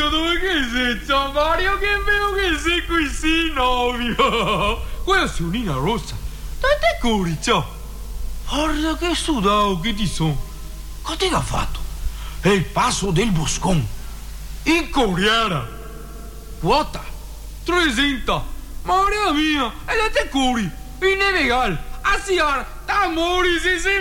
Ciccio, dove che sei? Ciao Mario, che vero che sei qui, sì, novio. Quella è un'ina rossa. Dove te curi, ciao? Guarda che sudato che ti sono. Che ti ha fatto? È il passo del Boscon. In coreana. Quota. 300. Maria mia, e da te curi. In legal. Asian. T'amori, se